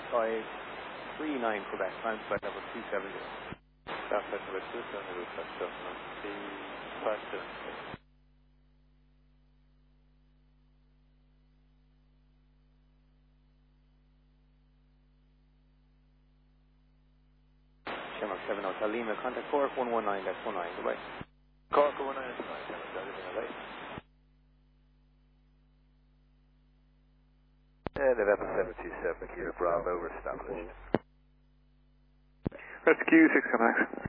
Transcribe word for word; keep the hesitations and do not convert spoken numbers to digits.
five three nine Quebec, climb flight level two seventy. Climb flight level two seventy, flight seven three five seven six. Shamrock seven Hotel Lima, contact Cork one one nine dash one nine, goodbye. Cork one nine dash one nine, Shamrock everything alright? And November seven two seven, Kilo Bravo, we're established. Rescue six M X.